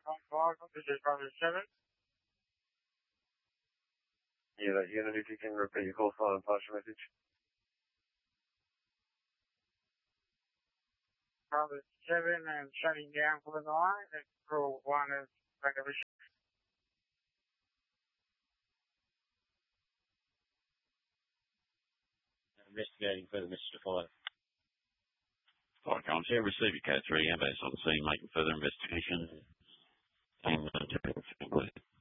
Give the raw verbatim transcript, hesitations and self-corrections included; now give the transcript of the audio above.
one five, this is Bravo seven. Yeah, that unit, if you can repeat your call sign and pass your message. Bravo seven and shutting down for the night. It's crew one is back of a Investigating further message to follow. Fire comms here, receive your code three, ambulance on the scene, making further investigation. And uh,